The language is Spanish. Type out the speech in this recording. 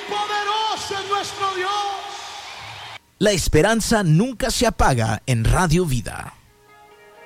poderoso es nuestro Dios. La esperanza nunca se apaga en Radio Vida.